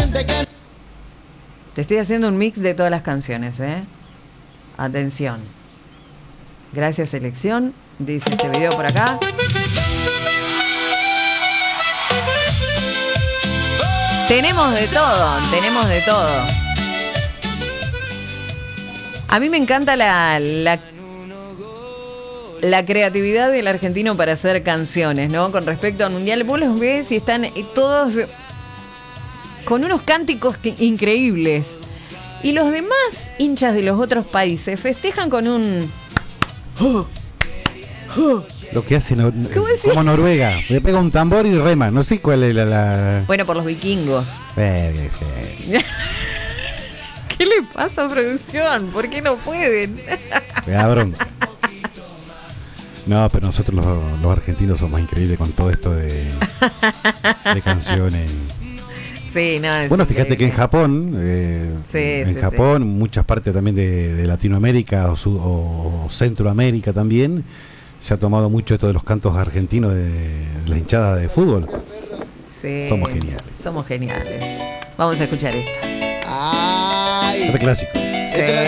Te estoy haciendo un mix de todas las canciones, ¿eh? Atención. Gracias, selección. Dice este video por acá. Tenemos de todo, tenemos de todo. A mí me encanta la creatividad del argentino para hacer canciones, ¿no? Con respecto al mundial, vos los ves y están todos con unos cánticos increíbles. Y los demás hinchas de los otros países festejan con un... Lo que hacen como Noruega, le pega un tambor y rema. No sé cuál es la... Bueno, por los vikingos. ¿Qué le pasa a producción? ¿Por qué no pueden? Me da bronca. No, pero nosotros los argentinos somos increíbles con todo esto de canciones. Sí, no, bueno, fíjate que en Japón, Japón, muchas partes también de Latinoamérica o Centroamérica también, se ha tomado mucho esto de los cantos argentinos de las hinchadas de fútbol. Sí. Somos geniales. Somos geniales. Vamos a escuchar esto. Este clásico. Esta es la